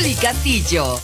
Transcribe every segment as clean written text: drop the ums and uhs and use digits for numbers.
Julie Castillo.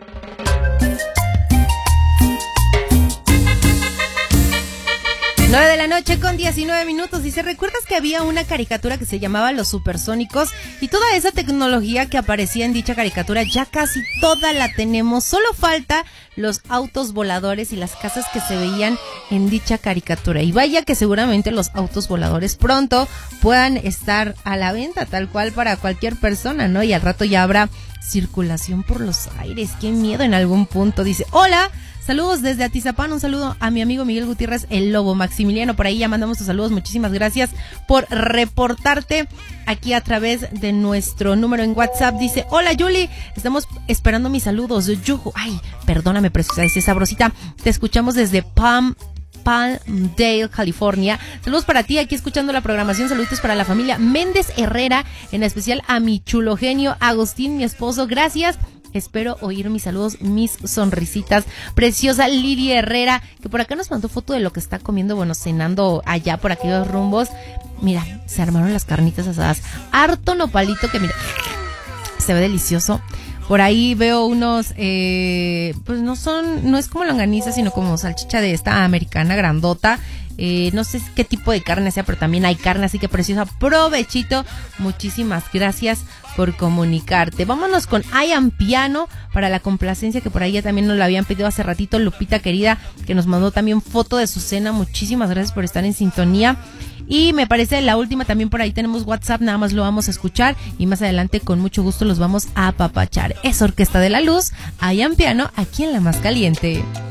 Nueve de la noche con 19 minutos. Dice, ¿recuerdas que había una caricatura que se llamaba Los Supersónicos? Y toda esa tecnología que aparecía en dicha caricatura ya casi toda la tenemos. Solo falta los autos voladores y las casas que se veían en dicha caricatura. Y vaya que seguramente los autos voladores pronto puedan estar a la venta, tal cual para cualquier persona, ¿no? Y al rato ya habrá circulación por los aires. ¡Qué miedo en algún punto! Dice, hola. Saludos desde Atizapán, un saludo a mi amigo Miguel Gutiérrez, el Lobo. Maximiliano, por ahí ya mandamos tus saludos. Muchísimas gracias por reportarte aquí a través de nuestro número en WhatsApp. Dice, hola Yuli, estamos esperando mis saludos. Yuju, ay, perdóname, preciosa, dice sabrosita. Te escuchamos desde Palmdale, California. Saludos para ti, aquí escuchando la programación. Saludos para la familia Méndez Herrera, en especial a mi chulo genio Agustín, mi esposo. Gracias. Espero oír mis saludos, mis sonrisitas. Preciosa Lili Herrera, que por acá nos mandó foto de lo que está comiendo, bueno, cenando allá por aquellos rumbos. Mira, se armaron las carnitas asadas. Harto nopalito que mira, se ve delicioso. Por ahí veo unos, pues no es como longaniza, sino como salchicha de esta americana grandota. No sé qué tipo de carne sea, pero también hay carne, así que preciosa. Provechito. Muchísimas gracias por comunicarte. Vámonos con I Am Piano para la complacencia que por ahí ya también nos la habían pedido hace ratito. Lupita querida, que nos mandó también foto de su cena. Muchísimas gracias por estar en sintonía. Y me parece la última también por ahí tenemos WhatsApp, nada más lo vamos a escuchar y más adelante con mucho gusto los vamos a apapachar. Es Orquesta de la Luz, I Am Piano, aquí en La Más Caliente.